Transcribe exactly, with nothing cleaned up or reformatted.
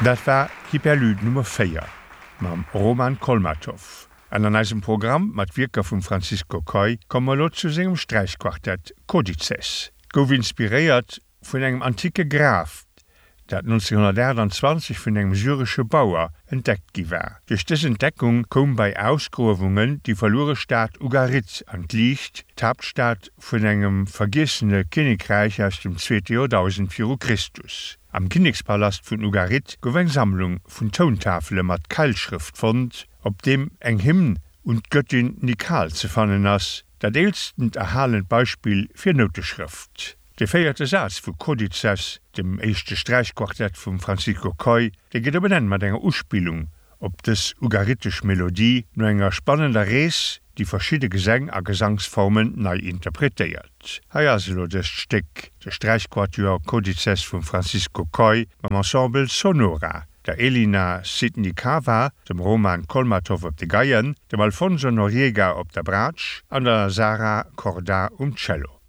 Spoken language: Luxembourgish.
Dat war Hyperlyd Nummer vier, mam Roman Kolmatow. An an eisem Programm mat Wirker vum Francisco Coy kommmer lot zu segem Streichquartett Codices. Gouf inspiréiert vun engem antike Graf, dat neunzehnhundertachtundzwanzig vun engem syrische Bauer entdeckt giwer. Durch dis Entdeckung kom bei Ausgrowungen die verlore Staat Ugarit an d'Liicht, d'Hauptstadt vun engem vergissene Königreich aus dem zweiten Jahrtausend vor Christus. Am Königspalast vun Ugarit gouf eng Sammlung vun Tontafele mat Keilschrift fand, op dem eng Hymn und Göttin Nikal ze fannen ass, dat eelstend erhalend Beispiel fir Noteschrift. De feierte Satz vu Codices, dem echte Streichquartett vum Francisco Coy, de geht benennt mat enger Uspielung, op des ugaritisch Melodie no enger spannender Rees, die verschiedene Gesang a Gesangsformen neu interpretiert. Hayaselo des Stück, de Streichquartier Codices vum Francisco Coy beim Ensemble Sonora, der Elina Sitnikava, dem Roman Kolmatow op de Geien, dem Alfonso Noriega op der Bratsch, an der Sarah Corda um Cello.